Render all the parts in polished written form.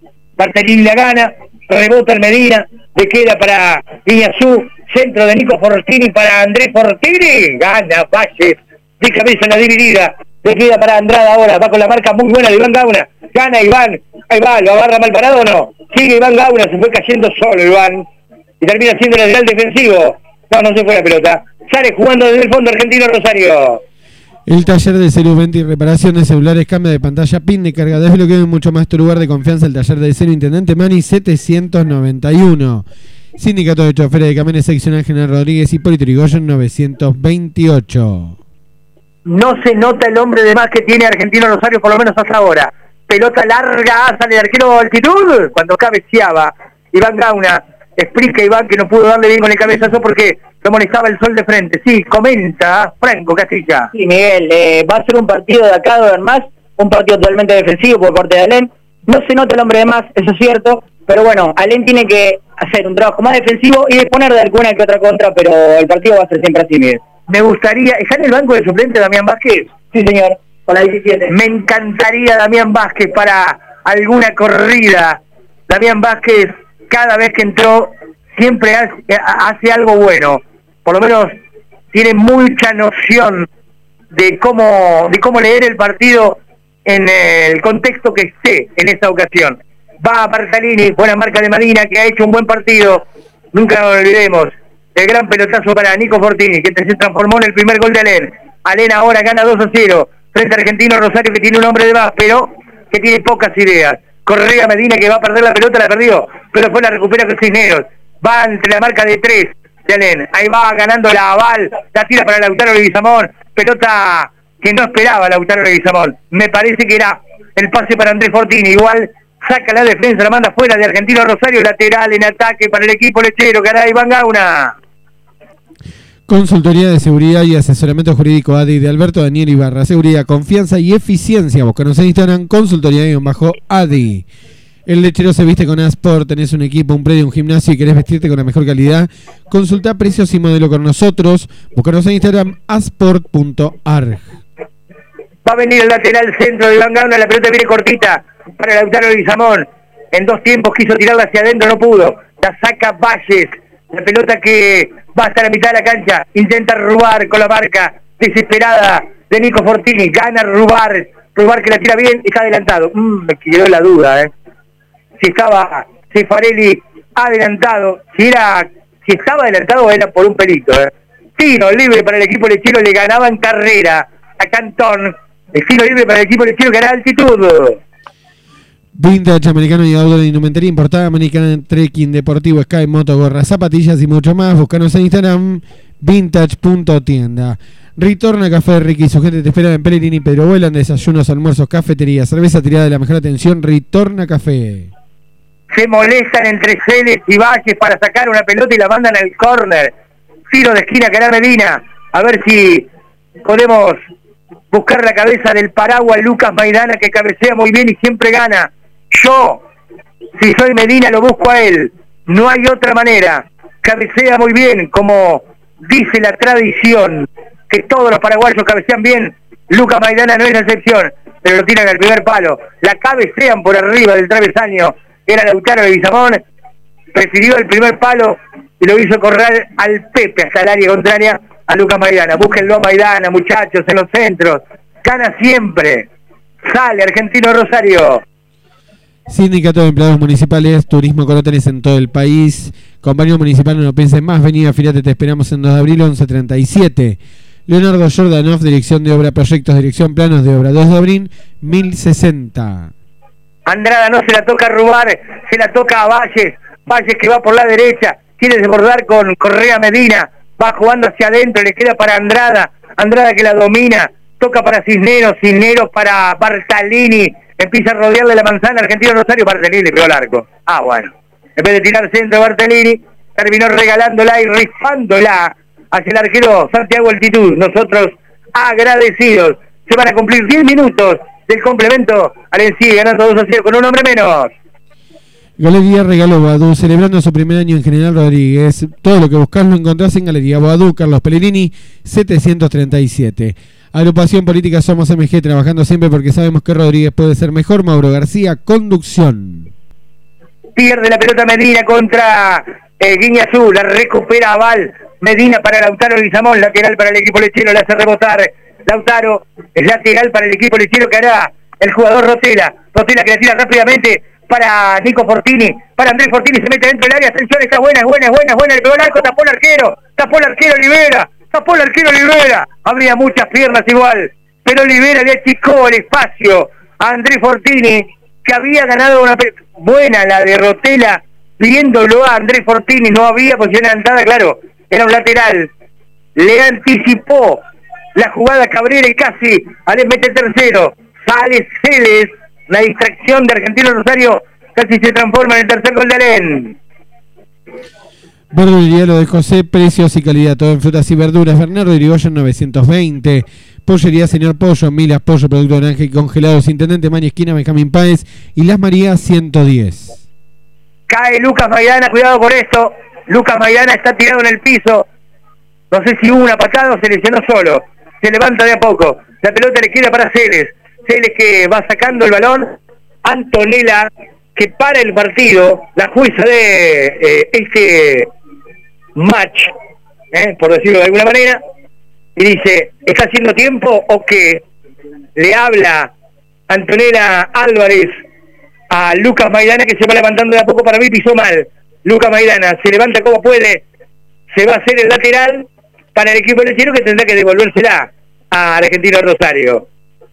Bartolini la gana, rebota el Medina, le queda para Iñazú, centro de Nico Fortini para Andrés Fortini, gana Valles, de cabeza en la dividida, le queda para Andrada ahora, va con la marca muy buena de Iván Gauna, gana Iván, ahí va, ¿lo agarra mal parado o no? Sigue Iván Gauna, se fue cayendo solo Iván, y termina siendo el lateral defensivo, no se fue la pelota, sale jugando desde el fondo Argentino Rosario. El taller de Celu Venta y reparación de celulares, cambio de pantalla, pin de carga, desbloqueo y mucho más. Tu lugar de confianza, el taller de Celu Intendente Mani 791. Sindicato de Choferes de Camiones Seccional General Rodríguez, Hipólito Yrigoyen 928. No se nota el hombre de más que tiene Argentino Rosario, por lo menos hasta ahora. Pelota larga, sale el arquero altitud, cuando cabeceaba Iván Gauna. Explica Iván que no pudo darle bien con el cabezazo porque lo molestaba el sol de frente. Sí, comenta Franco Castilla. Sí, Miguel, va a ser un partido de acá, de más, un partido totalmente defensivo por parte de Alén. No se nota el hombre de más, eso es cierto, pero bueno, Alén tiene que hacer un trabajo más defensivo y disponer de alguna que otra contra, pero el partido va a ser siempre así, Miguel. Me gustaría, ¿está en el banco de suplente Damián Vázquez? Sí, señor, con la 17. Me encantaría Damián Vázquez para alguna corrida. Damián Vázquez, cada vez que entró, siempre hace algo bueno. Por lo menos tiene mucha noción de cómo leer el partido en el contexto que esté en esta ocasión. Va a Bartolini, buena marca de Medina, que ha hecho un buen partido. Nunca lo olvidemos. El gran pelotazo para Nico Fortini, que se transformó en el primer gol de Alén. Alén ahora gana 2-0 frente a Argentino Rosario, que tiene un hombre de más, pero que tiene pocas ideas. Correa Medina, que va a perder la pelota, la perdió, pero después la recupera con Cisneros. Va entre la marca de 3 de Alén. Ahí va ganando la Aval, la tira para Lautaro Leguizamón. Pelota que no esperaba Lautaro Leguizamón. Me parece que era el pase para Andrés Fortini. Igual saca la defensa, la manda fuera de Argentino Rosario. Lateral en ataque para el equipo lechero, que hará Iván Gauna. Consultoría de Seguridad y Asesoramiento Jurídico ADI de Alberto Daniel Ibarra. Seguridad, confianza y eficiencia. Búscanos en Instagram, consultoría_ADI. El lechero se viste con Asport. Tenés un equipo, un predio, un gimnasio y querés vestirte con la mejor calidad. Consulta precios y modelo con nosotros. Búscanos en Instagram, asport.arg. Va a venir el lateral centro de Iván Gauna. La pelota viene cortita para Lautaro Leguizamón. En 2 tiempos quiso tirarla hacia adentro, no pudo. La saca Valles. La pelota que va a estar a mitad de la cancha. Intenta robar con la marca desesperada de Nico Fortini. Gana Rubar que la tira bien y está adelantado. Me quedó la duda, si estaba Cifarelli adelantado, si estaba adelantado era por un pelito. Tiro libre para el equipo lechero, le ganaba en carrera a Cantón. El tiro libre para el equipo lechero, que gana altitud. Vintage americano y outdoor de indumentaria importada americana, trekking, deportivo, sky, moto, gorras, zapatillas y mucho más. Búscanos en Instagram, vintage.tienda. Ritorna Café Ricky y su gente te esperan en Pellegrini, Pedro Vuelan, desayunos, almuerzos, cafetería, cerveza tirada de la mejor atención. Ritorna Café. Se molestan entre Celes y Valles para sacar una pelota y la mandan al córner. Tiro de esquina, Canal Medina. A ver si podemos buscar la cabeza del paraguas Lucas Maidana, que cabecea muy bien y siempre gana. Yo, si soy Medina, lo busco a él. No hay otra manera. Cabecea muy bien, como dice la tradición, que todos los paraguayos cabecean bien. Lucas Maidana no es la excepción, pero lo tiran al primer palo. La cabecean por arriba del travesaño. Era Lautaro Leguizamón, prefirió el primer palo y lo hizo correr al Pepe hasta el área contraria a Lucas Maidana. Búsquenlo a Maidana, muchachos, en los centros. Gana siempre. Sale Argentino Rosario. Sindicato de Empleados Municipales, Turismo con hoteles en todo el país. Compañía Municipal, no lo pienses más. Vení, afiliate, te esperamos en 2 de abril, 1137. Leonardo Jordanov, Dirección de Obra, Proyectos, Dirección Planos de Obra, 2 de abril, 1060. Andrada no se la toca a Rubar, se la toca a Valles. Valles que va por la derecha, quiere desbordar con Correa Medina, va jugando hacia adentro, le queda para Andrada. Andrada que la domina, toca para Cisneros, Cisneros para Bartolini, empieza a rodearle la manzana Argentino Rosario. Bartolini le pegó al arco. Bueno, en vez de tirar centro Bartolini, terminó regalándola y rifándola hacia el arquero Santiago Altitud. Nosotros agradecidos. Se van a cumplir 10 minutos del complemento. Arencí ganando 2-0 con un hombre menos. Galería Regalo Boadú, celebrando su primer año en General Rodríguez. Todo lo que buscás lo encontrás en Galería Boadú, Carlos Pellegrini, 737. Agrupación Política Somos MG, trabajando siempre porque sabemos que Rodríguez puede ser mejor. Mauro García, conducción. pierde la pelota Medina contra Guiñazú, la recupera Aval, Medina para Lautaro Guizamón, lateral para el equipo lechero, le hace rebotar Lautaro, es lateral para el equipo lechero que hará el jugador Rotela que la tira rápidamente para Nico Fortini, para Andrés Fortini, se mete dentro del área, atención, está buena, le pegó el arco, tapó el arquero Olivera, habría muchas piernas igual, pero Olivera le achicó el espacio a Andrés Fortini, que había ganado una buena la de Rotela, viéndolo a Andrés Fortini, no había posición adelantada, claro, era un lateral, le anticipó la jugada Cabrera y casi Alén mete el tercero, sale Celes, la distracción de Argentino Rosario casi se transforma en el tercer gol de Alén. Verdulería Lo de José, precios y calidad, todo en frutas y verduras. Bernardo Irigoyen 920. Pollería Señor Pollo, Milas Pollo, producto naranja y congelados. Intendente Maña Esquina, Benjamín Páez y Las Marías 110. Cae Lucas Maidana, cuidado por esto. Lucas Maidana está tirado en el piso. No sé si hubo una patada o se lesionó solo. Se levanta de a poco. La pelota le queda para Celes. Celes que va sacando el balón. Antonella que para el partido, la jueza de este match, por decirlo de alguna manera, y dice, ¿está haciendo tiempo o qué? Le habla Antonella Álvarez a Lucas Maidana, que se va levantando de a poco. Para mí pisó mal. Lucas Maidana se levanta como puede, se va a hacer el lateral para el equipo lechero, que tendrá que devolvérsela al Argentino Rosario.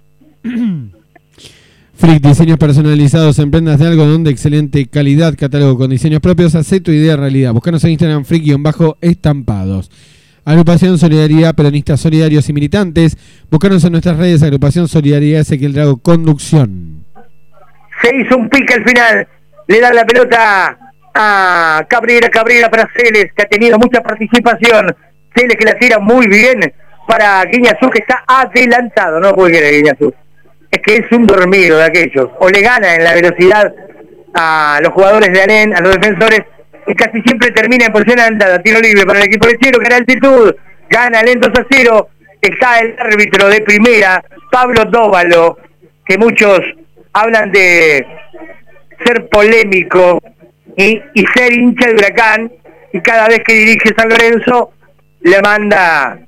Frick, diseños personalizados en prendas de algodón de excelente calidad, catálogo con diseños propios, haz tu idea realidad. Buscanos en Instagram, Frick-estampados. Agrupación Solidaridad, Peronistas Solidarios y Militantes. Buscanos en nuestras redes, Agrupación Solidaridad, Ezequiel Drago, Conducción. Se hizo un pique al final, le da la pelota a Cabrera para Celes, que ha tenido mucha participación. Celes que la tira muy bien para Guiñazú, que está adelantado, no puede querer Guiñazú. Es que es un dormido de aquellos, o le gana en la velocidad a los jugadores de Alén, a los defensores, y casi siempre termina en posición adelantada. Tiro libre para el equipo lechero, que era altitud, gana Alén 2-0, está el árbitro de primera, Pablo Dóvalo, que muchos hablan de ser polémico y ser hincha de Huracán, y cada vez que dirige San Lorenzo le manda,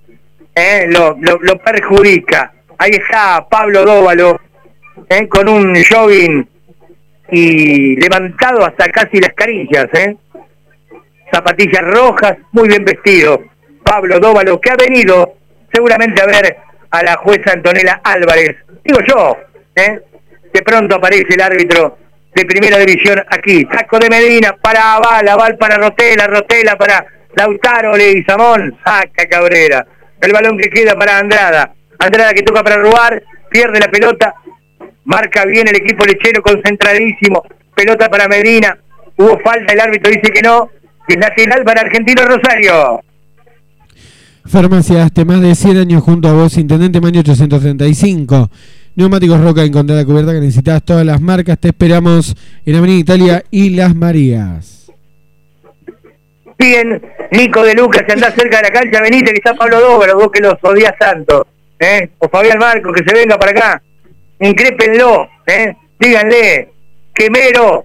lo perjudica. Ahí está Pablo Dóvalo, con un jogging y levantado hasta casi las carillas, zapatillas rojas, muy bien vestido. Pablo Dóvalo, que ha venido seguramente a ver a la jueza Antonella Álvarez. Digo yo, de pronto aparece el árbitro de primera división aquí. Saco de Medina para Aval para Rotela para Lautaro Leguizamón, saca Cabrera. El balón que queda para Andrada que toca para Ruar, pierde la pelota, marca bien el equipo lechero, concentradísimo, pelota para Medina, hubo falta, el árbitro dice que no, es lateral para Argentino Rosario. Farmacia Aste, más de 100 años junto a vos, Intendente Maño 835. Neumáticos Roca, encontrá la cubierta que necesitas, todas las marcas, te esperamos en Avenida Italia y Las Marías. Bien, Nico de Lucas, si andás cerca de la cancha, venite, que está Pablo Dóvalo, vos que los odias tanto. O Fabián Marco, que se venga para acá, incrépenlo, díganle, quemero,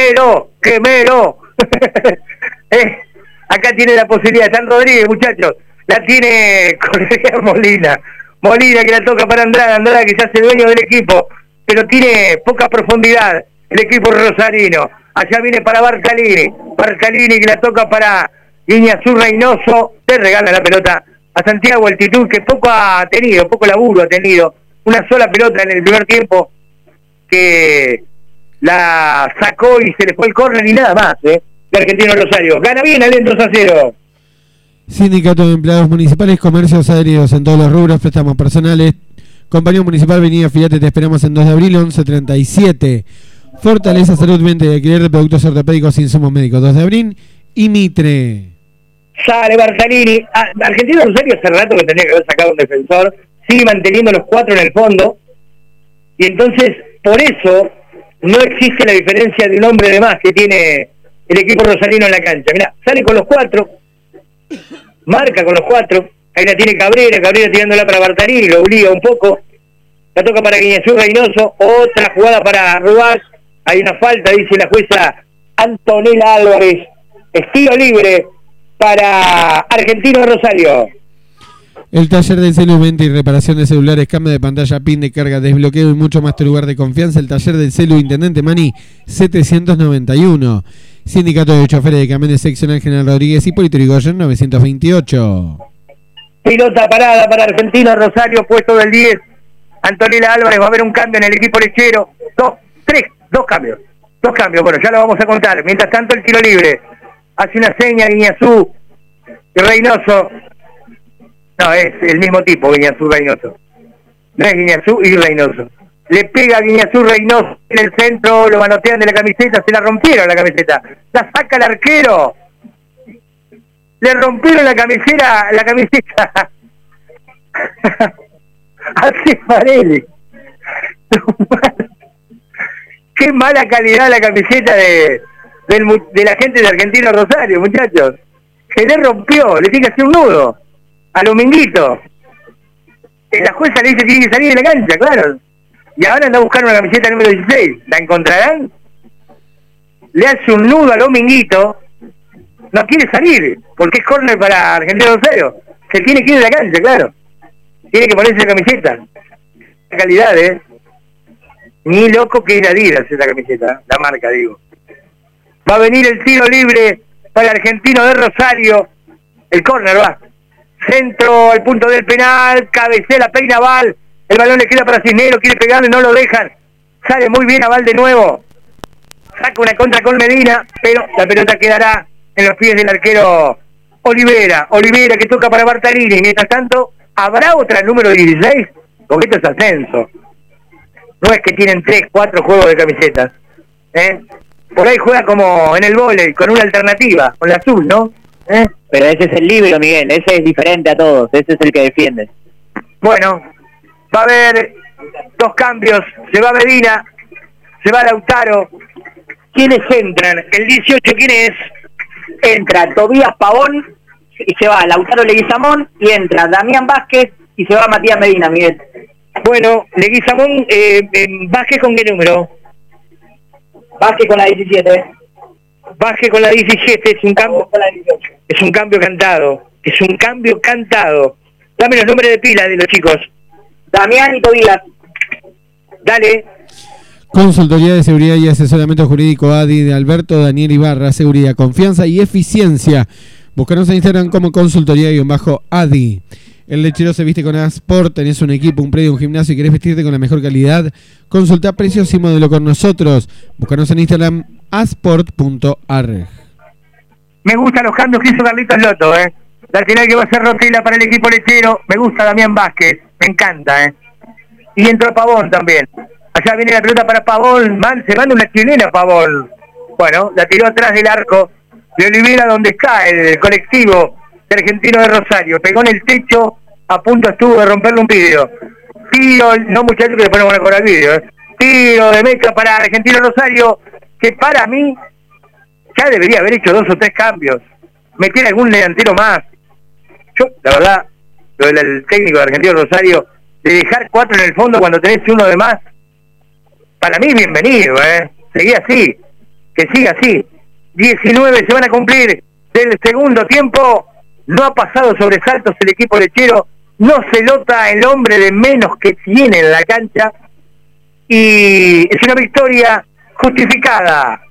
acá tiene la posibilidad, San Rodríguez, muchachos, la tiene Correa Molina que la toca para Andrada que se hace dueño del equipo, pero tiene poca profundidad el equipo rosarino. Allá viene para Barcalini que la toca para Guiñazú Reynoso, te regala la pelota a Santiago Altitud, que poco laburo ha tenido, una sola pelota en el primer tiempo que la sacó y se le fue el córner y nada más, de Argentino Rosario. Gana bien Alén 2-0. Sindicato de Empleados Municipales, Comercios Aéreos en todos los rubros, préstamos personales. Compañía Municipal, venida Fíjate, te esperamos en 2 de abril, 1137. Fortaleza Salud, venta y alquiler de productos ortopédicos e insumos médicos, 2 de abril. Y Mitre. Sale Bartalini. Argentino Rosario hace rato que tenía que haber sacado un defensor, sigue manteniendo los 4 en el fondo, y entonces por eso no existe la diferencia de un hombre de más que tiene el equipo rosarino en la cancha. Mirá, sale con los 4, marca con los 4, ahí la tiene Cabrera tirándola para Bartalini, lo obliga un poco, la toca para Guiñazú Reynoso, otra jugada para Rubás, hay una falta, dice la jueza Antonella Álvarez. Estilo libre para Argentino Rosario. El taller del celu, venta y reparación de celulares, cambio de pantalla, pin de carga, desbloqueo y mucho más, tu lugar de confianza. El taller del celu, Intendente Mani 791. Sindicato de Choferes de Camiones Seccional General Rodríguez, Hipólito Yrigoyen 928. Pilota parada para Argentino Rosario, puesto del 10. Antonella Álvarez, va a haber un cambio en el equipo lechero. Dos cambios. Bueno, ya lo vamos a contar. Mientras tanto, el tiro libre. Hace una seña Guiñazú y Reynoso. No, es el mismo tipo, Guiñazú Reynoso. No es Guiñazú y Reynoso. Le pega a Guiñazú Reynoso en el centro, lo manotean de la camiseta, se la rompieron la camiseta. La saca el arquero. Le rompieron la camiseta. Así Farelli. Qué mala calidad la camiseta de la gente de Argentino Rosario, muchachos. Se le rompió, le tiene que hacer un nudo a Dominguito. La jueza le dice que tiene que salir de la cancha, claro. Y ahora anda a buscar una camiseta número 16. ¿La encontrarán? Le hace un nudo a Dominguito. No quiere salir, porque es córner para Argentino Rosario. Se tiene que ir de la cancha, claro. Tiene que ponerse la camiseta. La calidad, Ni loco que ir a Adidas esa camiseta, la marca, digo. Va a venir el tiro libre para Argentino de Rosario. El córner va. Centro al punto del penal, cabecea, peina Val. El balón le queda para Cisneros, quiere pegarle, no lo dejan. Sale muy bien a Val de nuevo. Saca una contra con Medina, pero la pelota quedará en los pies del arquero Olivera. Olivera que toca para Bartalini. Mientras tanto, ¿habrá otra número 16? Porque esto es ascenso. No es que tienen 3, 4 juegos de camisetas. Por ahí juega como en el vóley, con una alternativa, con la azul, ¿no? Pero ese es el libro, Miguel, ese es diferente a todos, ese es el que defiende. Bueno, va a haber 2 cambios, se va Medina, se va Lautaro. ¿Quiénes entran? El 18, ¿quién es? Entra Tobías Pavón y se va Lautaro Leguizamón, y entra Damián Vázquez y se va Matías Medina, Miguel. Bueno, Leguizamón, Vázquez ¿con qué número? Vázquez con la 17. Vázquez con la 17, es un cambio, es un cambio cantado. Dame los nombres de pila de los chicos. Damián y Tobías. Dale. Consultoría de Seguridad y Asesoramiento Jurídico ADI de Alberto Daniel Ibarra, seguridad, confianza y eficiencia. Búscanos en Instagram como consultoría-ADI. El lechero se viste con Asport, tenés un equipo, un predio, un gimnasio y querés vestirte con la mejor calidad. Consulta precios y modelo con nosotros. Búscanos en Instagram asport.arg. Me gustan los cambios que hizo Carlitos Loto, Lateral que va a ser Rotela para el equipo lechero. Me gusta Damián Vázquez, me encanta, Y entró Pavón también. Allá viene la pelota para Pavón, se manda una chilena Pavón. Bueno, la tiró atrás del arco de Olivera, donde está el colectivo de Argentino de Rosario. Pegó en el techo, a punto estuvo de romperle un vidrio. Tiro, no muchachos que después no van a cobrar vidrio, Tiro de mecha para Argentino Rosario, que para mí ya debería haber hecho 2 o 3 cambios. Meter algún delantero más. Yo, la verdad, lo del técnico de Argentino Rosario, de dejar 4 en el fondo cuando tenés 1 de más, para mí bienvenido, Seguí así, que siga así. 19 se van a cumplir del segundo tiempo. No ha pasado sobresaltos el equipo lechero, no se nota el hombre de menos que tiene en la cancha, y es una victoria justificada.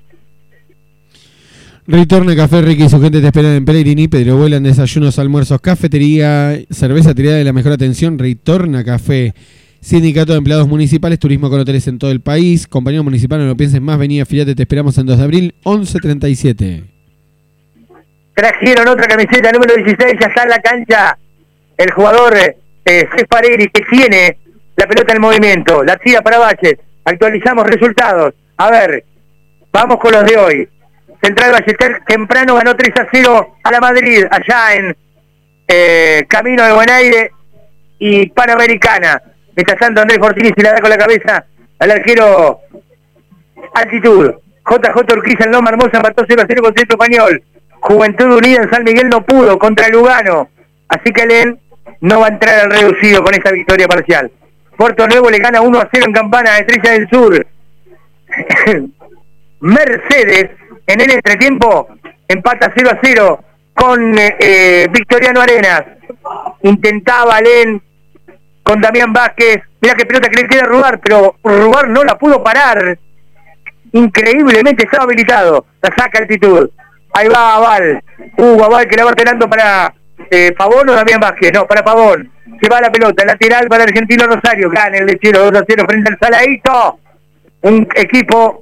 Ritorna Café Ricky y su gente te esperan en Pellegrini, Pedro Vuelan, desayunos, almuerzos, cafetería, cerveza tirada de la mejor atención. Ritorna Café. Sindicato de Empleados Municipales, turismo con hoteles en todo el país. Compañero municipal, no lo pienses más, vení, afiliate, te esperamos en 2 de abril, 11:37. Trajeron otra camiseta, número 16, ya está en la cancha el jugador Cefarelli, que tiene la pelota en movimiento, la tira para Valles. Actualizamos resultados. A ver, vamos con los de hoy. Central Ballester temprano ganó 3-0 a la Madrid, allá en Camino de Buenaire y Panamericana. Mientras tanto, Andrés Fortini se la da con la cabeza al arquero Altitud. JJ Urquiza, el Loma Hermosa, empató 0-0 con Centro Español. Juventud Unida en San Miguel no pudo contra Lugano. Así que Len no va a entrar al reducido con esta victoria parcial. Puerto Nuevo le gana 1-0 en Campana, Estrella del Sur. Mercedes en el entretiempo empata 0-0 con Victoriano Arenas. Intentaba Alén con Damián Vázquez. Mira qué pelota que le queda a Rubar, pero Rubar no la pudo parar. Increíblemente estaba habilitado. La saca Altitud. Ahí va Aval. Aval que la va ordenando para Pavón o Damián Vázquez. No, para Pavón. Se va la pelota. Lateral para Argentino Rosario. Gana el lechero 2-0 frente al Saladito. Un equipo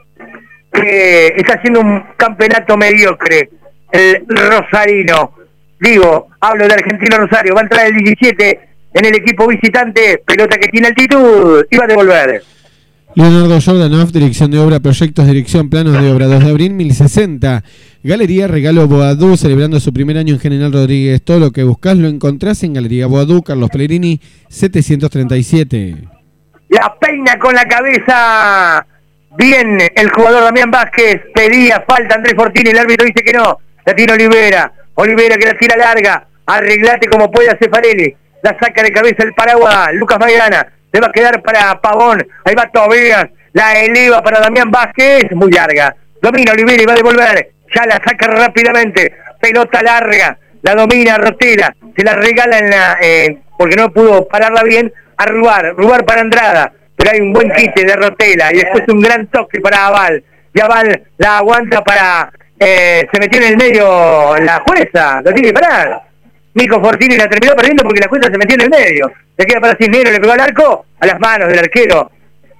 que está haciendo un campeonato mediocre. El rosarino. Digo, hablo de Argentino Rosario. Va a entrar el 17 en el equipo visitante. Pelota que tiene Altitud. Y va a devolver. Leonardo Jordanov, dirección de obra, proyectos, dirección, planos de obra, 2 de abril, 1060. Galería Regalo Boadú, celebrando su primer año en General Rodríguez. Todo lo que buscas lo encontrás en Galería Boadú, Carlos Pellegrini, 737. La peina con la cabeza. Bien, el jugador Damián Vázquez. Pedía falta Andrés Fortini, el árbitro dice que no. La tira Olivera. Olivera que la tira larga. Arreglate como pueda Cefarelli. La saca de cabeza el paraguas Lucas Maidana. Se va a quedar para Pavón. Ahí va Tobías. La eleva para Damián Vázquez. Muy larga. Domina Olivera y va a devolver. Ya la saca rápidamente. Pelota larga. La domina Rotela. Se la regala en la porque no pudo pararla bien a Rubar. Rubar para Andrada. Pero hay un buen quite de Rotela. Y después un gran toque para Aval. Y Aval la aguanta para... se metió en el medio la jueza. Lo tiene que parar. Nico Fortini la terminó perdiendo porque la jueza se metió en el medio. Le queda para Cisneros, le pegó al arco, a las manos del arquero.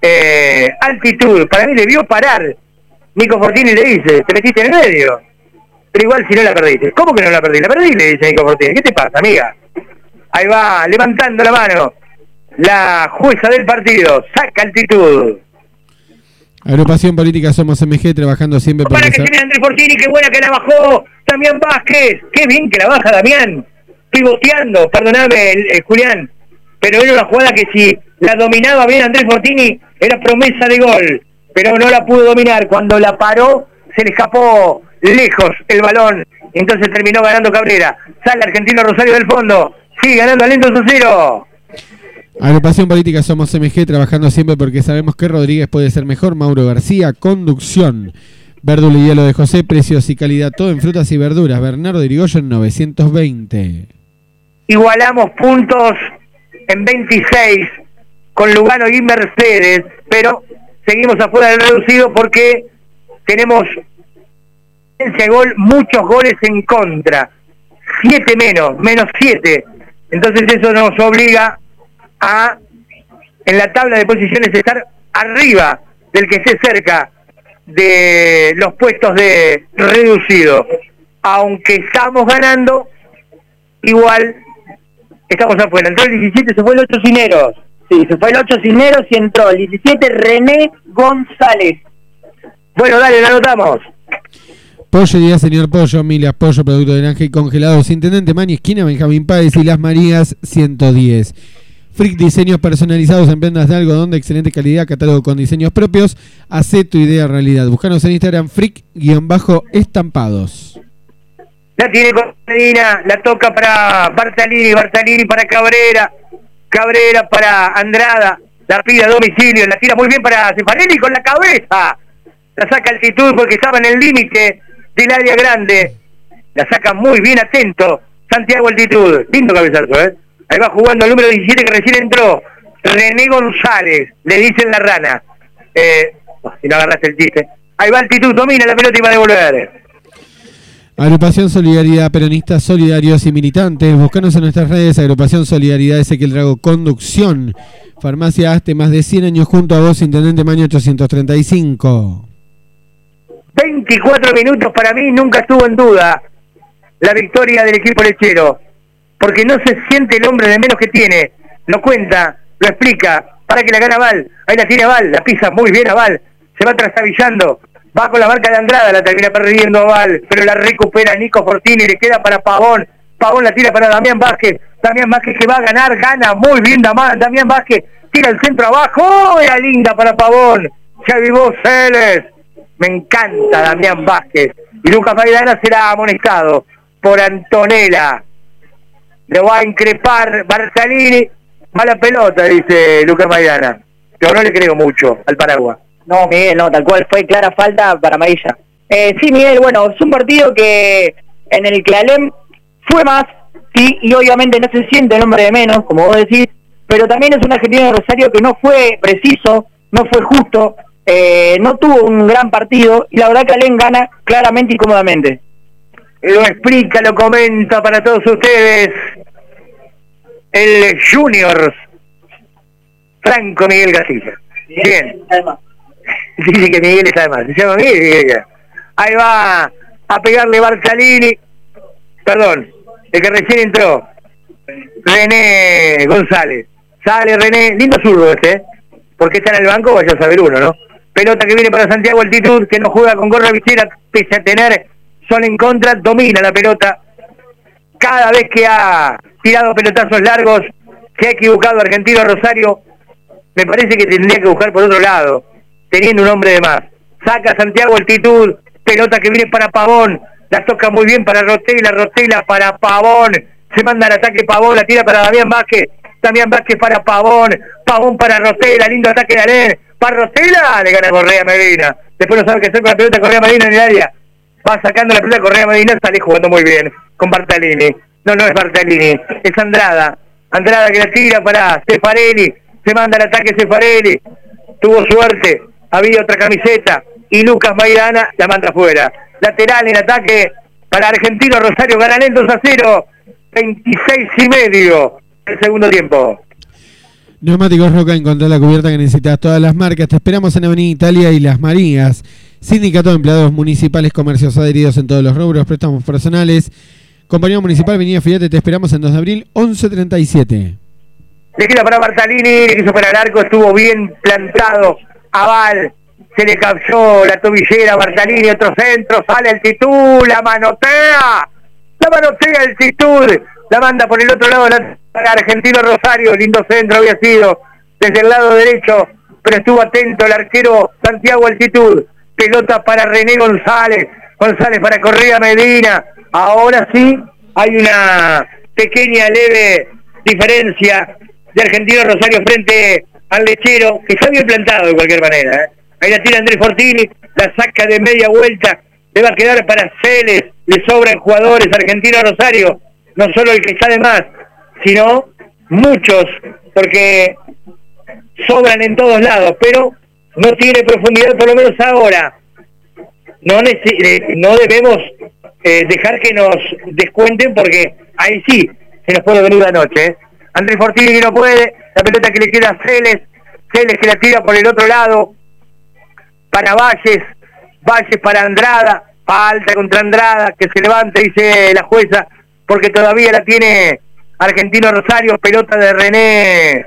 Altitud, para mí debió parar. Nico Fortini le dice, te metiste en el medio. Pero igual si no la perdiste. ¿Cómo que no la perdí? La perdí, le dice Nico Fortini. ¿Qué te pasa, amiga? Ahí va, levantando la mano. La jueza del partido, saca Altitud. Agrupación Política Somos MG, trabajando siempre por... Para que tiene Andrés Fortini, qué buena que la bajó. Damián Vázquez, qué bien que la baja Damián. Pivoteando, perdóname Julián, pero era una jugada que si la dominaba bien Andrés Fortini era promesa de gol, pero no la pudo dominar. Cuando la paró se le escapó lejos el balón, entonces terminó ganando Cabrera. Sale Argentino Rosario del fondo, sigue ganando Alén 2-0. Agrupación Política Somos MG, trabajando siempre porque sabemos que Rodríguez puede ser mejor. Mauro García, conducción. Verdura y hielo de José, precios y calidad, todo en frutas y verduras. Bernardo Irigoyen, 920. Igualamos puntos en 26 con Lugano y Mercedes, pero seguimos afuera del reducido porque tenemos ese gol, muchos goles en contra. 7 menos 7. Entonces eso nos obliga a, en la tabla de posiciones, estar arriba del que esté cerca de los puestos de reducido. Aunque estamos ganando, igual estamos afuera. Entró el 17, se fue el 8 Cisneros. Sí, se fue el 8 Cisneros y entró el 17 René González. Bueno, dale, la anotamos. Pollería Señor Pollo, Milas Pollo, producto de granja y congelados. Intendente Mani, esquina Benjamín Páez y Las Marías, 110. Frick Diseños personalizados en prendas de algodón de excelente calidad, catálogo con diseños propios. Hacé tu idea realidad. Búscanos en Instagram, Frick_estampados. La tiene con Medina, la toca para Bartalini para Cabrera para Andrada, la pide a domicilio, la tira muy bien para Cefarelli con la cabeza. La saca Altitud porque estaba en el límite del área grande. La saca muy bien, atento Santiago Altitud. Lindo cabezazo, Ahí va jugando el número 17 que recién entró. René González, le dicen la rana. Si no agarraste el chiste. Ahí va Altitud, domina la pelota y va a devolver. Agrupación Solidaridad, peronistas solidarios y militantes. Búscanos en nuestras redes. Agrupación Solidaridad, Ezequiel Drago, conducción. Farmacia Aste, más de 100 años junto a vos, Intendente Maño 835. 24 minutos, para mí nunca estuvo en duda la victoria del equipo lechero, porque no se siente el hombre de menos que tiene, lo cuenta, lo explica, para que la gana Val, ahí la tiene Val, la pisa muy bien a Val, se va trastabillando, va con la marca de Andrada, la termina perdiendo Val, pero la recupera Nico Fortini, le queda para Pavón la tira para Damián Vázquez que va a ganar, gana muy bien Damián Vázquez, tira el centro abajo, era linda para Pavón, ya vivó Celes. Me encanta Damián Vázquez. Y Lucas Maidana será amonestado por Antonella. Le va a increpar Bartalini. Mala pelota, dice Lucas Maidana. Pero no le creo mucho al Paraguas. No, Miguel, no, tal cual. Fue clara falta para amarilla. Sí, Miguel, bueno, es un partido en el que Alem fue más, sí, y obviamente no se siente el hombre de menos, como vos decís, pero también es un Argentino de Rosario que no fue preciso, no fue justo, no tuvo un gran partido, y la verdad que Alem gana claramente y cómodamente. Lo explica, lo comenta para todos ustedes el Junior Franco Miguel Casilla. Bien. Dice que Miguel está de más. Se llama Miguel. Ahí va a pegarle Bartalini. Perdón, el que recién entró. René González. Sale René. Lindo zurdo porque está en el banco, vaya a saber uno, ¿no? Pelota que viene para Santiago Altitud, que no juega con gorra visera, pese a tener sol en contra, domina la pelota. Cada vez que ha tirado pelotazos largos, se ha equivocado Argentino Rosario, me parece que tendría que buscar por otro lado, teniendo un hombre de más. Saca Santiago Altitud, pelota que viene para Pavón, la toca muy bien para Rotela para Pavón, se manda al ataque Pavón, la tira para Damián Vázquez para Pavón para Rotela, lindo ataque de Alén, para Rotela, le gana Correa Medina, después no sabe qué hacer con la pelota Correa Medina en el área, va sacando la pelota Correa Medina, sale jugando muy bien con Bartalini, no es Bartalini, es Andrada que la tira para Cefarelli, se manda al ataque Cefarelli, tuvo suerte, había otra camiseta, y Lucas Maidana la manda afuera. Lateral en ataque para Argentino Rosario, gana Alem 2-0, 26:30 el segundo tiempo. Neumáticos Roca, encontrá la cubierta que necesitas, todas las marcas. Te esperamos en Avenida Italia y Las Marías. Sindicato de Empleados Municipales, comercios adheridos en todos los rubros, préstamos personales. Compañía Municipal, Avenida Fillate, te esperamos en 2 de abril, 11:37. Le queda para Bartalini, le quiso para el arco, estuvo bien plantado. Aval, se le cayó la tobillera a Bartalini, otro centro, sale Altitud, la manotea Altitud, la manda por el otro lado para Argentino Rosario, lindo centro había sido desde el lado derecho, pero estuvo atento el arquero Santiago Altitud, pelota para René González para Correa Medina, ahora sí hay una pequeña leve diferencia de Argentino Rosario frente al Lechero, que está bien plantado de cualquier manera, Ahí la tira Andrés Fortini, la saca de media vuelta, le va a quedar para Celes, le sobran jugadores, Argentino Rosario, no solo el que está de más, sino muchos, porque sobran en todos lados, pero no tiene profundidad, por lo menos ahora. No debemos dejar que nos descuenten, porque ahí sí se nos puede venir la noche. Andrés Fortini que no puede, la pelota que le queda a Celes que la tira por el otro lado, para Valles para Andrada, falta contra Andrada, que se levante, dice la jueza, porque todavía la tiene Argentino Rosario, pelota de René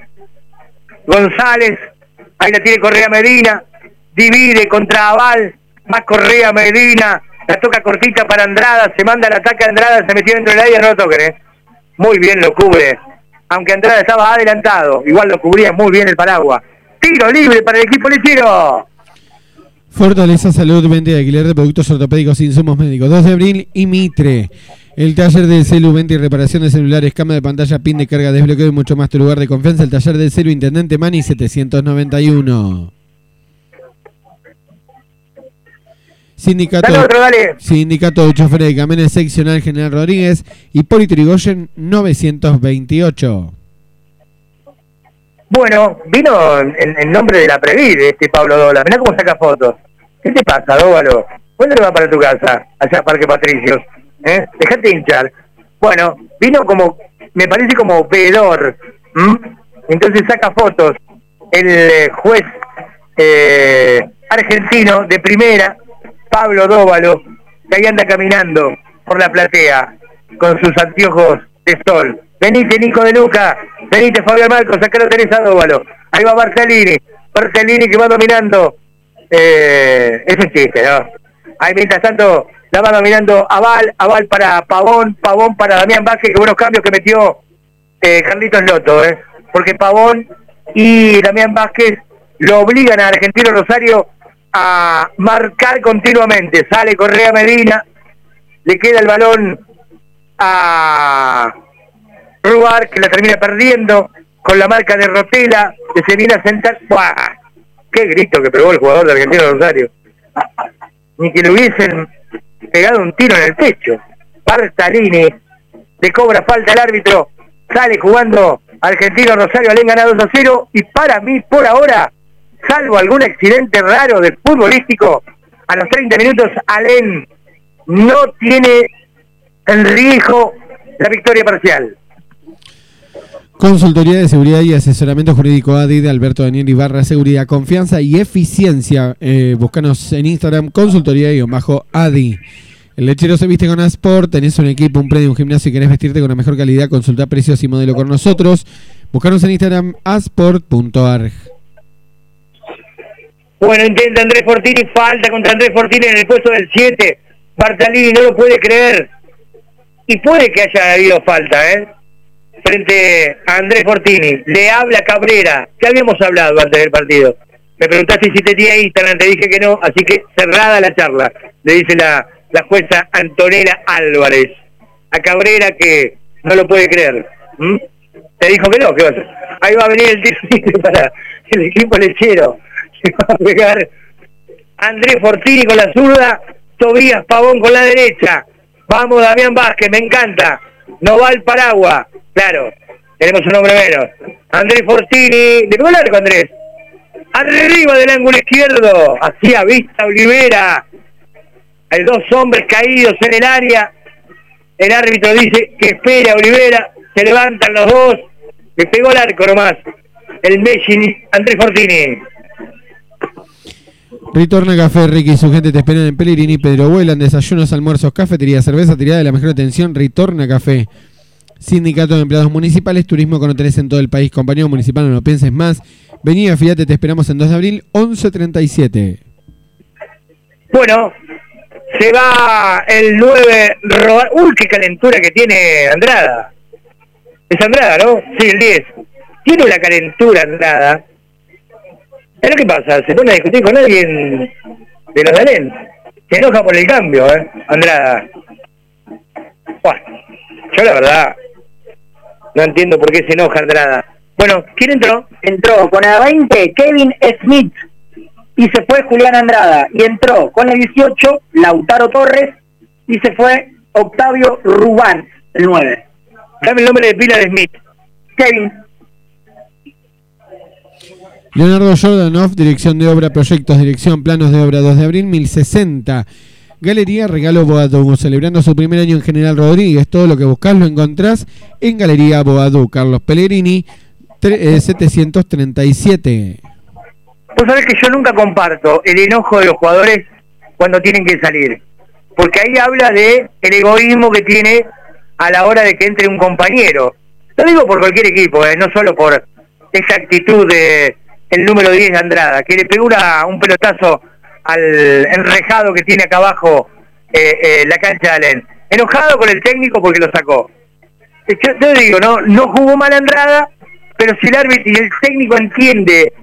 González, ahí la tiene Correa Medina, divide contra Aval, más Correa Medina, la toca cortita para Andrada, se manda al ataque a Andrada, se metió dentro del área, no lo toquen, muy bien lo cubre, aunque Andrada estaba adelantado, igual lo cubría muy bien el paraguas. Tiro libre para el equipo lechero. Fortaleza Salud, venta de alquiler de productos ortopédicos e insumos médicos. 2 de abril y Mitre. El taller del celu, venta y reparación de celulares, cama de pantalla, pin de carga, desbloqueo y mucho más. Tu lugar de confianza, el taller del celu, Intendente Mani 791. Sindicato de Choferes de Camiones Seccional General Rodríguez, Hipólito Yrigoyen 928. Bueno, vino en nombre de la Previr, Pablo Dólar. Mirá cómo saca fotos. ¿Qué te pasa, Dóvalo? ¿Cuándo te vas para tu casa? Allá a Parque Patricios. Dejate hinchar. Bueno, vino como, me parece como veedor. Entonces saca fotos. El juez argentino de primera, Pablo Dóvalo, que ahí anda caminando por la platea con sus anteojos de sol. Venite, Nico de Luca, venite, Fabián Marcos, acá lo tenés a Dóvalo. Ahí va Bartalini que va dominando, es un chiste, ¿no? Ahí mientras tanto la va dominando Aval para Pavón para Damián Vázquez, que buenos cambios que metió Carlitos Loto, porque Pavón y Damián Vázquez lo obligan a Argentino Rosario a marcar continuamente. Sale Correa Medina, le queda el balón a Rubar, que la termina perdiendo con la marca de Rotela, que se viene a sentar. ¡Buah! ¡Qué grito que pegó el jugador de Argentino Rosario! ni que le hubiesen pegado un tiro en el pecho. Bartalini le cobra falta al árbitro, sale jugando Argentino Rosario Alén, gana 2-0, y para mí, por ahora, salvo algún accidente raro de futbolístico, a los 30 minutos Alén no tiene en riesgo la victoria parcial. Consultoría de Seguridad y Asesoramiento Jurídico ADI de Alberto Daniel Ibarra, seguridad, confianza y eficiencia. Búscanos en Instagram, consultoría_ADI. El lechero se viste con Asport, tenés un equipo, un predio, un gimnasio y querés vestirte con la mejor calidad, consulta precios y modelo con nosotros. Búscanos en Instagram, asport.arg. Bueno, intenta Andrés Fortini, falta contra Andrés Fortini en el puesto del 7. Bartalini no lo puede creer. Y puede que haya habido falta, frente a Andrés Fortini. Le habla Cabrera, que habíamos hablado antes del partido. Me preguntaste si tenía Instagram, te dije que no, así que cerrada la charla, le dice la jueza Antonella Álvarez a Cabrera, que no lo puede creer. Te dijo que no, ¿qué va a hacer? Ahí va a venir el tiro libre para el equipo lechero. Se va a pegar Andrés Fortini con la zurda, Tobías Pavón con la derecha. Vamos, Damián Vázquez, me encanta. No va el paraguas. Claro, tenemos un hombre menos. Andrés Fortini, ¿de qué largo, Andrés? Arriba del ángulo izquierdo, hacía vista Olivera. Hay dos hombres caídos en el área. El árbitro dice que espere a Olivera. Se levantan los dos. Le pegó el arco nomás el Messi Andrés Fortini. Ritorna Café, Ricky y su gente te esperan en Pellegrini, Pedro Vuelan, desayunos, almuerzos, cafetería, cerveza, tirada de la mejor atención. Ritorna Café. Sindicato de Empleados Municipales, turismo con hoteles en todo el país. Compañero municipal, no lo pienses más. Vení, afíate, te esperamos en 2 de abril, 11:37. Bueno, se va el 9. Uy, qué calentura que tiene Andrada. Es Andrada, ¿no? Sí, el 10. Tiene una calentura Andrada. ¿Pero qué pasa? Se pone a discutir con alguien de los de Alén. Se enoja por el cambio, Andrada. Bueno, yo la verdad no entiendo por qué se enoja Andrada. Bueno, ¿quién entró? Entró con el 20 Kevin Smith y se fue Julián Andrada. Y entró con el 18 Lautaro Torres y se fue Octavio Rubán, el 9. Dame el nombre de pila de Smith. Kevin. Leonardo Jordanov, dirección de obra, proyectos, dirección, planos de obra, 2 de abril, 1060. Galería Regalo Boadú, celebrando su primer año en General Rodríguez. Todo lo que buscás lo encontrás en Galería Boadú. Carlos Pellegrini, 737. Vos sabés que yo nunca comparto el enojo de los jugadores cuando tienen que salir, porque ahí habla de el egoísmo que tiene a la hora de que entre un compañero. Lo digo por cualquier equipo, no solo por esa actitud de el número 10 de Andrada, que le pegó un pelotazo al enrejado que tiene acá abajo la cancha de Alén. Enojado con el técnico porque lo sacó. Yo te digo, no jugó mal Andrada, pero si el árbitro y el técnico entiende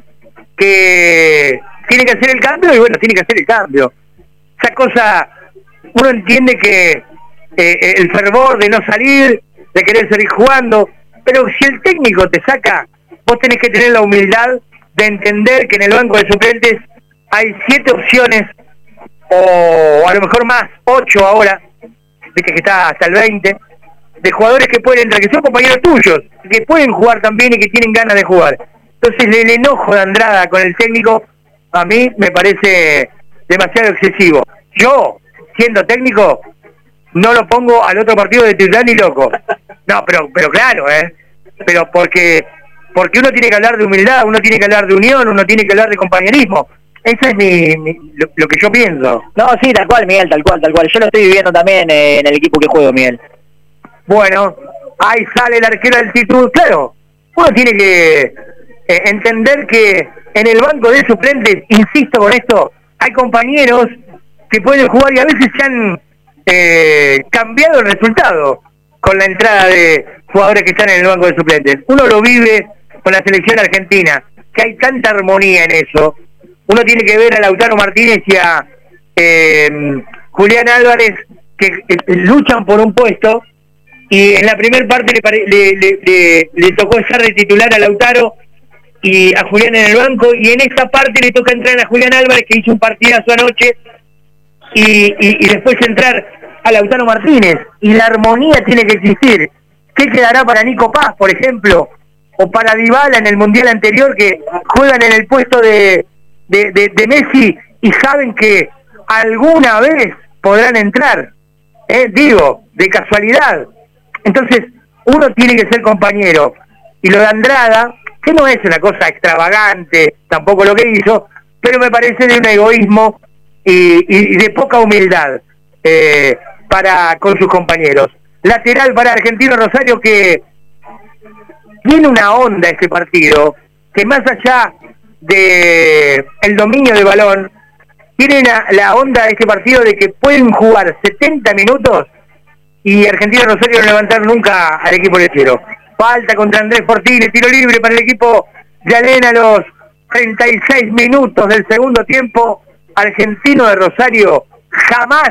que tiene que hacer el cambio, y bueno, tiene que hacer el cambio. Esa cosa, uno entiende que el fervor de no salir, de querer seguir jugando, pero si el técnico te saca, vos tenés que tener la humildad de entender que en el banco de suplentes hay 7 opciones, o a lo mejor más, 8 ahora, viste que está hasta el 20, de jugadores que pueden entrar, que son compañeros tuyos, que pueden jugar también y que tienen ganas de jugar. Entonces el enojo de Andrada con el técnico a mí me parece demasiado excesivo. Yo, siendo técnico, no lo pongo al otro partido de titular ni loco. No, pero claro, pero porque uno tiene que hablar de humildad, uno tiene que hablar de unión, uno tiene que hablar de compañerismo. Eso es lo que yo pienso. No, sí, tal cual, Miguel, tal cual. Yo lo estoy viviendo también en el equipo que juego, Miguel. Bueno, ahí sale el arquero del título. Claro, uno tiene que entender que en el banco de suplentes, insisto con esto, hay compañeros que pueden jugar y a veces se han cambiado el resultado con la entrada de jugadores que están en el banco de suplentes. Uno lo vive con la selección argentina, que hay tanta armonía en eso. Uno tiene que ver a Lautaro Martínez y a Julián Álvarez, que luchan por un puesto, y en la primera parte le tocó estar de titular a Lautaro y a Julián en el banco, y en esta parte le toca entrar a Julián Álvarez, que hizo un partidazo anoche, y después entrar a Lautaro Martínez, y la armonía tiene que existir. ¿Qué quedará para Nico Paz, por ejemplo? O para Dybala en el Mundial anterior, que juegan en el puesto de Messi y saben que alguna vez podrán entrar, digo, de casualidad. Entonces, uno tiene que ser compañero. Y lo de Andrada, que no es una cosa extravagante, tampoco lo que hizo, pero me parece de un egoísmo y de poca humildad con sus compañeros. Lateral para Argentino Rosario, que tiene una onda este partido, que más allá de el dominio de balón, tiene la onda de este partido de que pueden jugar 70 minutos y Argentino Rosario no levantar nunca al equipo lechero. Falta contra Andrés Fortini, tiro libre para el equipo de Alén a los 36 minutos del segundo tiempo. Argentino de Rosario jamás,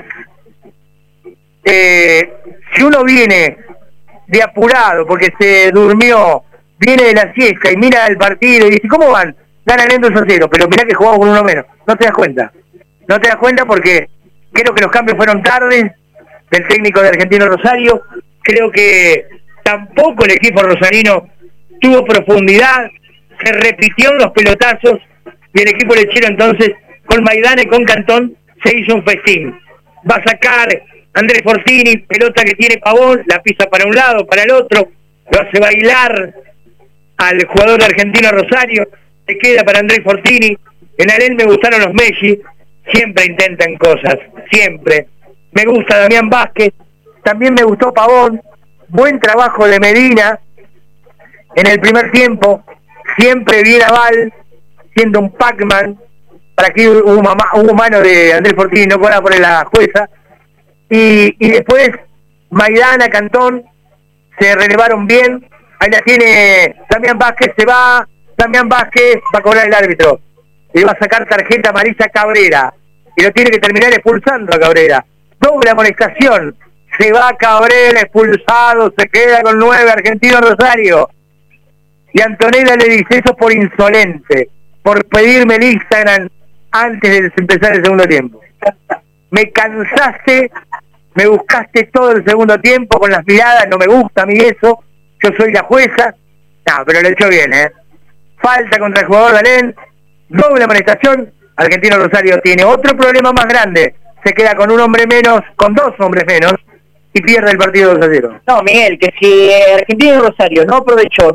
si uno viene de apurado porque se durmió, viene de la siesta y mira el partido y dice, ¿cómo van? Ganan 2-0, pero mirá que jugamos con uno menos. No te das cuenta. No te das cuenta porque creo que los cambios fueron tardes del técnico de Argentino Rosario. Creo que tampoco el equipo rosarino tuvo profundidad. Se repitió los pelotazos y el equipo lechero entonces, con Maidana y con Cantón, se hizo un festín. Va a sacar Andrés Fortini, pelota que tiene Pavón, la pisa para un lado, para el otro, lo hace bailar al jugador argentino Rosario, se queda para Andrés Fortini. En Alén me gustaron los Messi, siempre intentan cosas, siempre. Me gusta Damián Vázquez, también me gustó Pavón, buen trabajo de Medina en el primer tiempo, siempre bien aval, siendo un Pac-Man. Para aquí hubo mano de Andrés Fortini, no cobra por la jueza. Y después Maidana, Cantón se relevaron bien. Ahí la tiene Damián Vázquez, se va. Damián Vázquez va a cobrar el árbitro. Le va a sacar tarjeta amarilla a Cabrera. Y lo tiene que terminar expulsando a Cabrera. Doble amonestación. Se va Cabrera expulsado, se queda con 9 Argentino Rosario. Y Antonella le dice, eso por insolente, por pedirme el Instagram antes de empezar el segundo tiempo. Me cansaste, me buscaste todo el segundo tiempo con las miradas, no me gusta a mí eso, yo soy la jueza. No, pero lo echó bien, Falta contra el jugador de Alén, doble amonestación. Argentino Rosario tiene otro problema más grande, se queda con un hombre menos, con 2 hombres menos, y pierde el partido 2-0. No, Miguel, que si Argentino Rosario no aprovechó,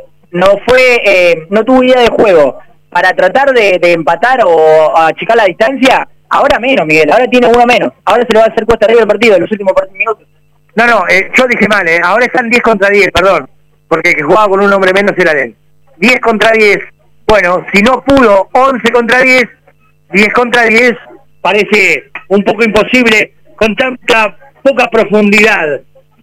no tuvo idea de juego para tratar de empatar o achicar la distancia, ahora menos, Miguel, ahora tiene uno menos, ahora se le va a hacer cuesta arriba el partido en los últimos minutos. No, yo dije mal, ahora están 10 contra 10, perdón, porque el que jugaba con un hombre menos era él. 10 contra 10, bueno, si no pudo 11 contra 10, 10 contra 10 parece un poco imposible con tanta poca profundidad,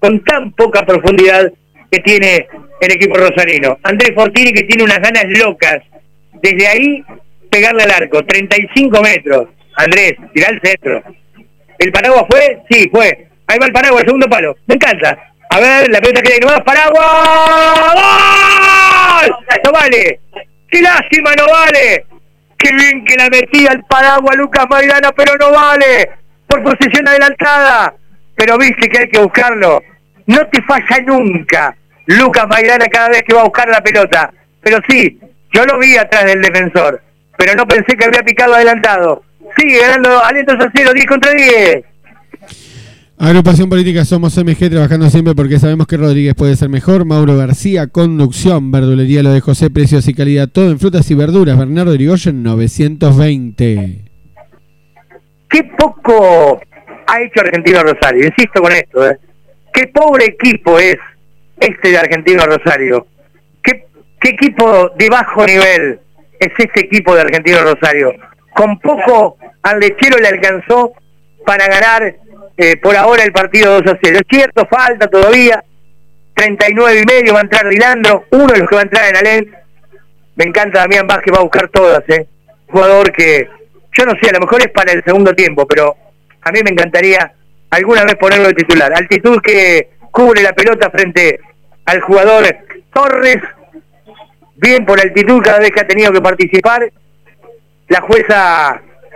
que tiene el equipo rosarino. Andrés Fortini, que tiene unas ganas locas, desde ahí pegarle al arco, 35 metros. Andrés, tirá al centro. ¿El paraguas fue? Sí, fue. Ahí va el paraguas, el segundo palo. Me encanta. A ver, la pelota que hay nomás. ¡Paraguas! ¡Gol! ¡No vale! ¡Qué lástima, no vale! ¡Qué bien que la metía el paraguas Lucas Maidana, pero no vale! Por posición adelantada. Pero viste que hay que buscarlo. No te falla nunca Lucas Maidana cada vez que va a buscar la pelota. Pero sí, yo lo vi atrás del defensor, pero no pensé que había picado adelantado. Sigue ganando Alén 2-0, 10 contra 10. Agrupación Política Somos MG, trabajando siempre porque sabemos que Rodríguez puede ser mejor. Mauro García, conducción. Verdulería Lo de José, precios y calidad, todo en frutas y verduras. Bernardo Irigoyen, 920. Qué poco ha hecho Argentino Rosario, insisto con esto, Qué pobre equipo es este de Argentino Rosario. ¿Qué equipo de bajo nivel es este equipo de Argentino Rosario? Con poco al lechero le alcanzó para ganar por ahora el partido 2-0. Es cierto, falta todavía 39 y medio, va a entrar Dilandro, uno de los que va a entrar en Alén. Me encanta Damián Vázquez, va a buscar todas, jugador que, yo no sé, a lo mejor es para el segundo tiempo, pero a mí me encantaría alguna vez ponerlo de titular. Altitud que cubre la pelota frente al jugador Torres, bien por altitud cada vez que ha tenido que participar. La jueza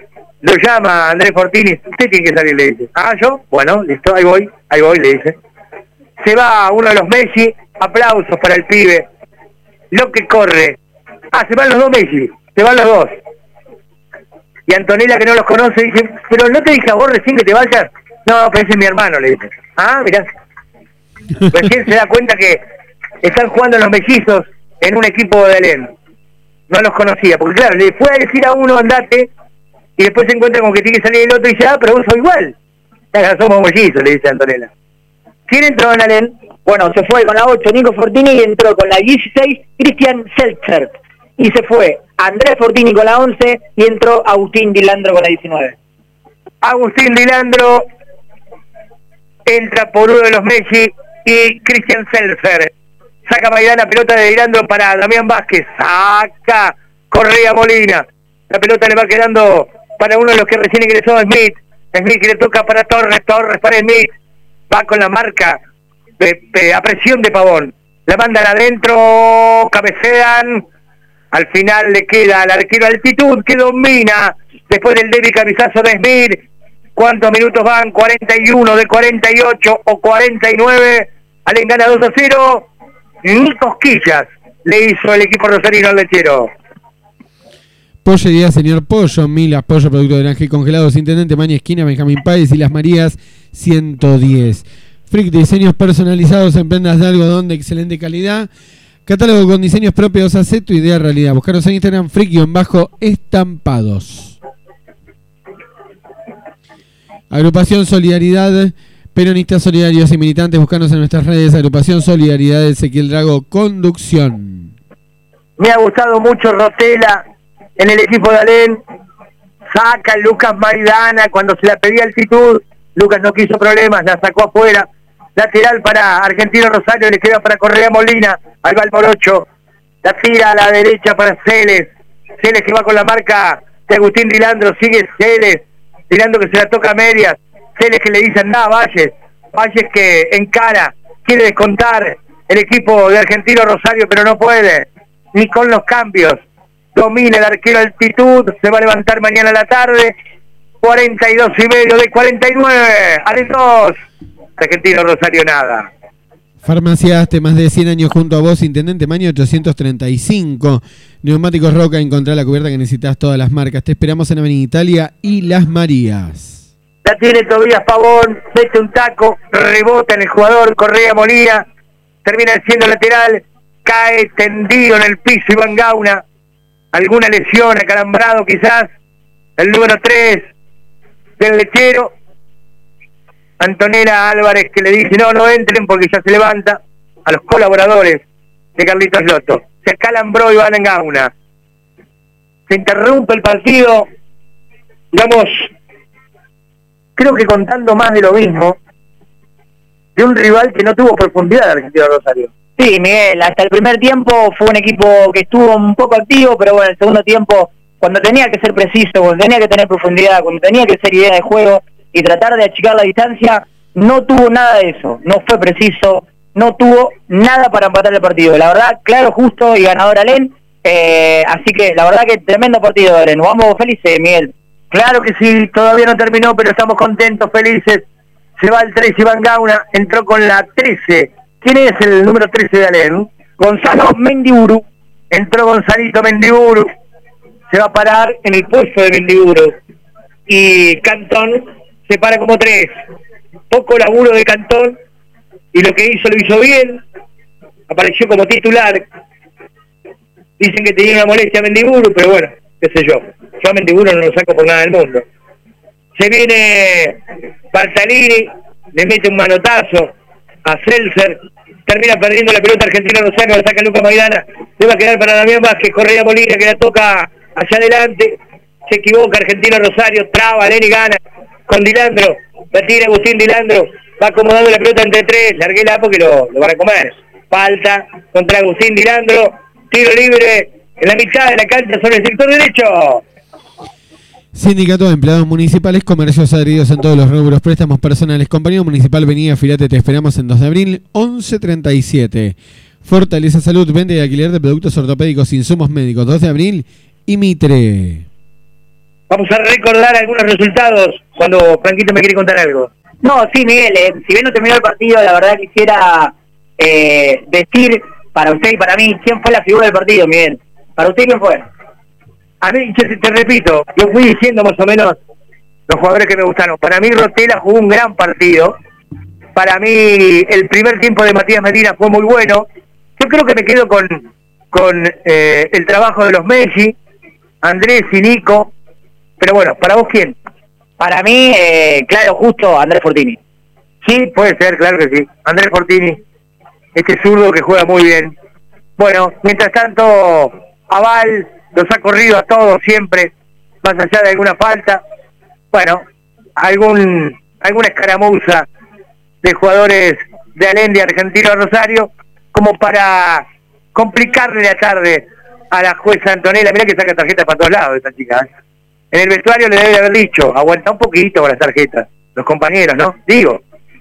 Lo llama Andrés Fortini, usted tiene que salir, le dice. Ah, ¿yo? Bueno, listo, ahí voy, le dice. Se va uno de los Messi, aplausos para el pibe. Lo que corre. Ah, se van los dos Messi, se van los dos. Y Antonella, que no los conoce, dice, pero ¿no te dije a vos recién que te vayas? No, pero ese es mi hermano, le dice. Ah, mirá. Recién se da cuenta que están jugando los mellizos en un equipo de Alén. No los conocía, porque claro, le fue a decir a uno andate, y después se encuentra con que tiene que salir el otro y dice, ah, pero vos sos igual. Ya, somos mellizos, le dice Antonella. ¿Quién entró en Alén? Bueno, se fue con la 8 Nico Fortini y entró con la 16 Christian Seltzer. Y se fue Andrés Fortini con la 11 y entró Agustín Dilandro con la 19. Agustín Dilandro entra por uno de los Messi y Christian Seltzer. Saca Maidana, pelota de Dilandro para Damián Vázquez. Saca Correa Molina. La pelota le va quedando para uno de los que recién ingresó, Smith. Smith que le toca para Torres. Torres para Smith. Va con la marca a presión de Pavón. La mandan adentro, cabecean. Al final le queda al arquero Altitud que domina después del débil cabezazo de Smith. ¿Cuántos minutos van? 41 de 48 o 49. Alén gana 2-0. Ni cosquillas le hizo el equipo rosarino al lechero. Pollería Señor Pollo, Milas, pollo, producto de granja y congelados, Intendente Maña, esquina Benjamín Páez y Las Marías 110. Frick, diseños personalizados en prendas de algodón de excelente calidad. Catálogo con diseños propios, haz tu idea realidad. Buscaros en Instagram, Frick-estampados. Agrupación Solidaridad, peronistas solidarios y militantes, buscanos en nuestras redes. Agrupación Solidaridad, Ezequiel Drago, conducción. Me ha gustado mucho Rotela en el equipo de Alén. Saca Lucas Maidana cuando se la pedía Altitud. Lucas no quiso problemas, la sacó afuera. Lateral para Argentino Rosario, le queda para Correa Molina. Ahí va el Morocho. La tira a la derecha para Celes. Celes que va con la marca de Agustín Dilandro. Sigue Celes. Dilandro que se la toca a medias. Celes que le dicen nada, Valles. Valles que encara. Quiere descontar el equipo de Argentino Rosario, pero no puede. Ni con los cambios. Domina el arquero Altitud. Se va a levantar mañana a la tarde. 42,5 de 49. Alén 2. Argentino Rosario nada. Farmaciaste, más de 100 años junto a vos, Intendente Maño 835. Neumáticos Roca, encontrá la cubierta que necesitas, todas las marcas. Te esperamos en Avenida Italia y Las Marías. La tiene Tobías Pavón, mete un taco, rebota en el jugador Correa Molina, termina siendo lateral, cae tendido en el piso Iván Gauna. Alguna lesión, acalambrado quizás. El número 3 del lechero. Antonella Álvarez que le dice no entren porque ya se levanta a los colaboradores de Carlitos Loto. Se acalambró Iván Gauna. Se interrumpe el partido, digamos, creo que contando más de lo mismo, de un rival que no tuvo profundidad de Argentino Rosario. Sí, Miguel, hasta el primer tiempo fue un equipo que estuvo un poco activo, pero bueno, el segundo tiempo, cuando tenía que ser preciso, cuando tenía que tener profundidad, cuando tenía que ser idea de juego y tratar de achicar la distancia, no tuvo nada de eso, no fue preciso, no tuvo nada para empatar el partido. La verdad, claro, justo y ganador Alén, así que la verdad que tremendo partido de Alén. Vamos felices, Miguel. Claro que sí, todavía no terminó, pero estamos contentos, felices. Se va el 13, Iván Gauna, entró con la 13. ¿Quién es el número 13 de Alén? Gonzalo Mendiburu. Entró Gonzalito Mendiburu. Se va a parar en el puesto de Mendiburu. Y Cantón se para como 3. Poco laburo de Cantón, y lo que hizo lo hizo bien. Apareció como titular. Dicen que tenía una molestia a Mendiburu, pero bueno, qué sé yo. Yo a Mendiburu no lo saco por nada del mundo. Se viene Bartalini, le mete un manotazo a Seltzer, termina perdiendo la pelota Argentina Rosario, la saca Lucas Maidana, le va a quedar para Damián Vázquez, Correa Molina que la toca hacia adelante, se equivoca Argentina Rosario, traba, Alén y gana con Dilandro, la tira Agustín Dilandro, va acomodando la pelota entre 3, larguela porque lo van a comer. Falta contra Agustín Dilandro, tiro libre en la mitad de la cancha sobre el sector derecho. Sindicato de Empleados Municipales, comercios adheridos en todos los rubros, préstamos personales, compañía municipal, venida, afilate, te esperamos en 2 de abril, 1137. Fortaleza Salud, venta y alquiler de productos ortopédicos, insumos médicos, 2 de abril y Mitre. Vamos a recordar algunos resultados cuando Franquito me quiere contar algo. No, sí, Miguel, si bien no terminó el partido, la verdad quisiera decir para usted y para mí quién fue la figura del partido, Miguel. ¿Para usted quién fue? A mí, te repito, yo fui diciendo más o menos los jugadores que me gustaron. Para mí Rotela jugó un gran partido. Para mí el primer tiempo de Matías Medina fue muy bueno. Yo creo que me quedo con el trabajo de los Messi, Andrés y Nico. Pero bueno, ¿para vos quién? Para mí, claro, justo Andrés Fortini. Sí, puede ser, claro que sí. Andrés Fortini, este zurdo que juega muy bien. Bueno, mientras tanto, Aval los ha corrido a todos siempre, más allá de alguna falta. Bueno, alguna escaramuza de jugadores de Alén, de Argentino a Rosario, como para complicarle la tarde a la jueza Antonella. Mirá que saca tarjetas para todos lados esta chica, ¿eh? En el vestuario le debe haber dicho, aguanta un poquito con las tarjetas, los compañeros, ¿no? Digo,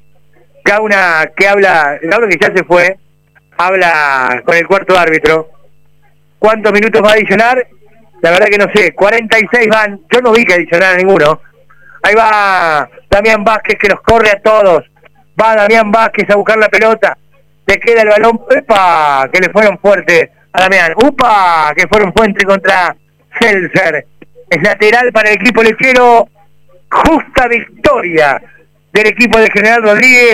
Gauna que habla que ya se fue, habla con el cuarto árbitro. ¿Cuántos minutos va a adicionar? La verdad que no sé, 46 van, yo no vi que adicionara ninguno. Ahí va Damián Vázquez que los corre a todos, va Damián Vázquez a buscar la pelota, le queda el balón, ¡epa! Que le fueron fuertes a Damián, ¡upa! Que fueron fuertes contra Seltzer. Es lateral para el equipo lechero, justa victoria del equipo de General Rodríguez.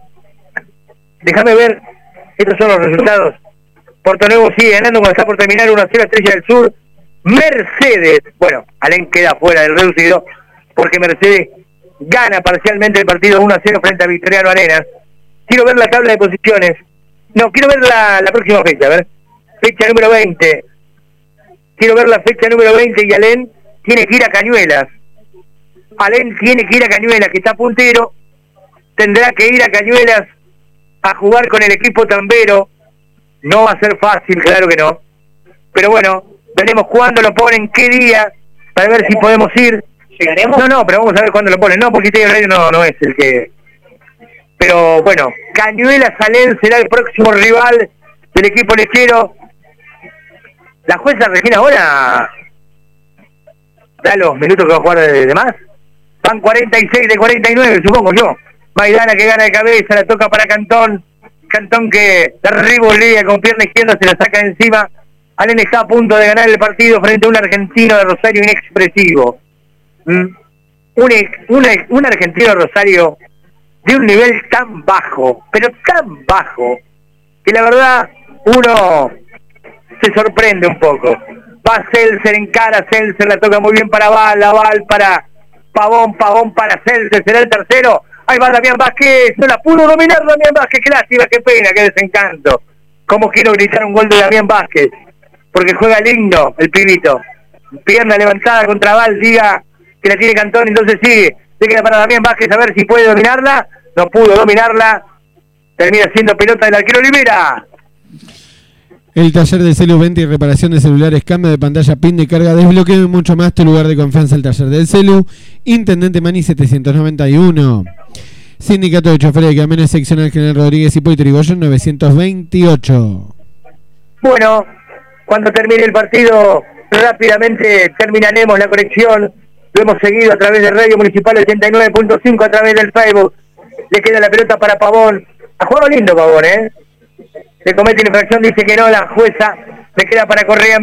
Déjame ver, estos son los resultados. Porto Nuevo sigue ganando cuando está por terminar 1-0 Estrella del Sur. Mercedes, bueno, Alén queda fuera del reducido, porque Mercedes gana parcialmente el partido 1-0 frente a Victoriano Arenas. Quiero ver la tabla de posiciones. No, quiero ver la próxima fecha, a ver. Fecha número 20. Quiero ver la fecha número 20 y Alén tiene que ir a Cañuelas. Alén tiene que ir a Cañuelas, que está puntero. Tendrá que ir a Cañuelas a jugar con el equipo tambero. No va a ser fácil, claro que no. Pero bueno, veremos cuándo lo ponen, qué día, para ver si podemos ir. ¿Llegaremos? No, pero vamos a ver cuándo lo ponen. No, porque este horario no es el que... Pero bueno, Cañuelas Alén será el próximo rival del equipo lechero. La jueza Regina ahora da los minutos que va a jugar de más. Van 46 de 49, supongo yo. Maidana que gana de cabeza, la toca para Cantón. Cantón que derriba Olivia con pierna izquierda, se la saca de encima. Alén está a punto de ganar el partido frente a un argentino de Rosario inexpresivo. Un argentino de Rosario de un nivel tan bajo, pero tan bajo, que la verdad uno se sorprende un poco. Va Seltzer en cara, Seltzer la toca muy bien para Val para Pavón para Seltzer, será el tercero. Ahí va Damián Vázquez, no la pudo dominar Damián Vázquez, qué lástima, qué pena, qué desencanto. ¿Cómo quiero gritar un gol de Damián Vázquez? Porque juega lindo el pibito. Pierna levantada contra Val, diga que la tiene Cantón, entonces sigue. Se queda para Damián Vázquez a ver si puede dominarla. No pudo dominarla. Termina siendo pelota del arquero Olivera. El taller de Celu, venta y reparación de celulares, cambio de pantalla, pin de carga, desbloqueo y mucho más. Tu lugar de confianza, el taller del Celu. Intendente Mani 791. Sindicato de Choferes de Camiones Seccional General Rodríguez y Poito Yrigoyen 928. Bueno, cuando termine el partido, rápidamente terminaremos la conexión. Lo hemos seguido a través de Radio Municipal 89.5, a través del Facebook. Le queda la pelota para Pavón. Ha jugado lindo Pavón, ¿eh? Le comete la infracción, dice que no, la jueza. Le queda para Correa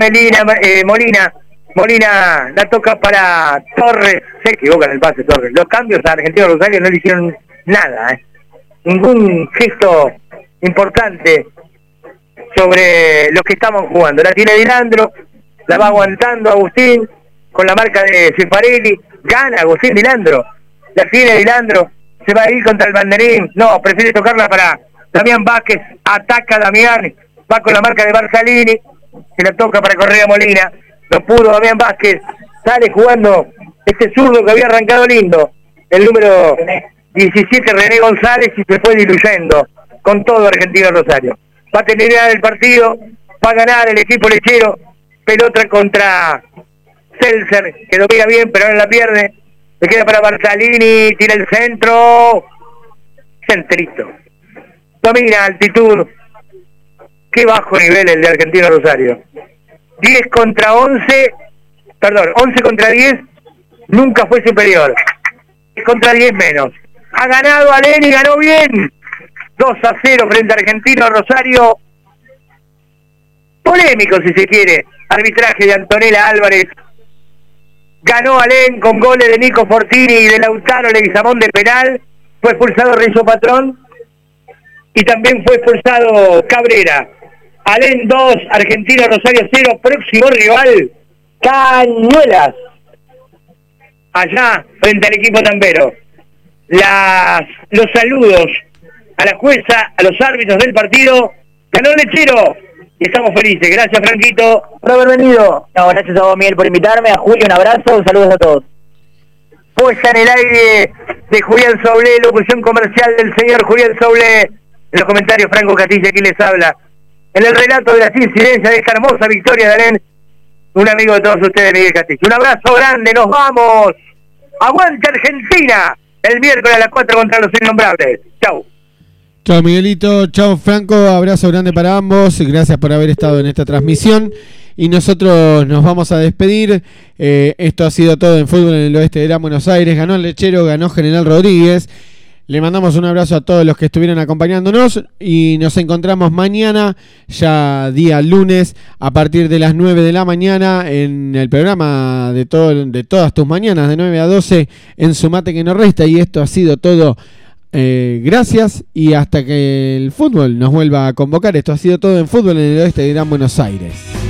Molina la toca para Torres. Se equivoca en el pase Torres. Los cambios a Argentino Rosario no le hicieron nada, ¿eh? Ningún gesto importante sobre los que estaban jugando. La tiene Dilandro, la va aguantando Agustín con la marca de Cifarelli. Gana Agustín Dilandro. La tiene Dilandro. Se va a ir contra el banderín. No, prefiere tocarla para Damián Vázquez. Ataca Damián. Va con la marca de Barsalini. Se la toca para Correa Molina. No pudo Damián Vázquez. Sale jugando este zurdo que había arrancado lindo. El número 17, René González, y se fue diluyendo con todo Argentino Rosario. Va a terminar el partido. Va a ganar el equipo lechero. Pelota contra Seltzer, que domina bien, pero no la pierde. Le queda para Barsalini, tira el centro. Centrito. Domina altitud. Qué bajo nivel el de Argentino Rosario. 11 contra 10 nunca fue superior. Contra 10 menos. Ha ganado Alén y ganó bien. 2-0 frente a Argentino Rosario. Polémico si se quiere. Arbitraje de Antonella Álvarez. Ganó Alén con goles de Nico Fortini y de Lautaro Leguizamón de penal. Fue expulsado Renzo Patrón. Y también fue expulsado Cabrera. Alén 2, Argentino Rosario 0. Próximo rival, Cañuelas. Allá, frente al equipo tambero. Los saludos a la jueza, a los árbitros del partido. Ganó el Lechero. Y estamos felices. Gracias, Franquito, por haber venido. No, gracias a vos, Miguel, por invitarme. A Julio, un abrazo. Saludos a todos. Puesta en el aire de Julián Soblé, locución comercial del señor Julián Soblé. En los comentarios, Franco Castilla, quien les habla. En el relato de las incidencias de esta hermosa victoria de Alén, un amigo de todos ustedes, Miguel Castillo. Un abrazo grande, nos vamos. ¡Aguante Argentina! El miércoles a las 4 contra los Innombrables. Chau. Chao Miguelito, chao Franco, abrazo grande para ambos, gracias por haber estado en esta transmisión y nosotros nos vamos a despedir. Esto ha sido todo en Fútbol en el Oeste de Gran Buenos Aires. Ganó el Lechero, ganó General Rodríguez. Le mandamos un abrazo a todos los que estuvieron acompañándonos y nos encontramos mañana, ya día lunes, a partir de las 9 de la mañana en el programa de todas tus mañanas, de 9 a 12 en Sumate que no resta. Y esto ha sido todo. Gracias y hasta que el fútbol nos vuelva a convocar. Esto ha sido todo en Fútbol en el Oeste de Gran Buenos Aires.